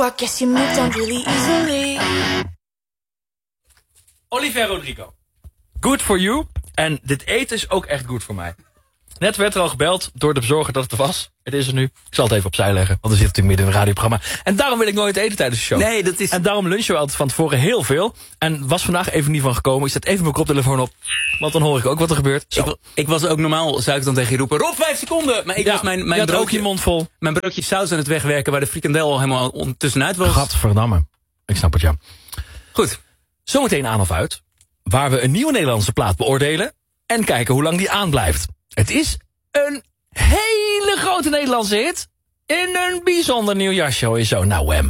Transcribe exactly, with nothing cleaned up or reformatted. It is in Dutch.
I guess you moved on really easily. Olivier Rodrigo. Good for you. En dit eten is ook echt goed voor mij. Net werd er al gebeld door de bezorger dat het er was. Het is er nu. Ik zal het even opzij leggen, want we zitten natuurlijk midden in een radioprogramma. En daarom wil ik nooit eten tijdens de show. Nee, dat is... En daarom lunchen we altijd van tevoren heel veel. En was vandaag even niet van gekomen. Ik zet even mijn koptelefoon op, want dan hoor ik ook wat er gebeurt. Zo. Ik, ik was ook normaal, zou ik dan tegen je roepen, Rob, vijf seconden! Maar ik Ja, was mijn, je mijn, had broodje, ook je mond vol. mijn broodje saus aan het wegwerken, waar de frikandel al helemaal on- tussenuit was. Gadverdamme. Ik snap het, ja. Goed. Zometeen aan of uit, waar we een nieuwe Nederlandse plaat beoordelen en kijken hoe lang die aanblijft. Het is een hele grote Nederlandse hit in een bijzonder nieuw jasje, hoor je zo. Nou, hem.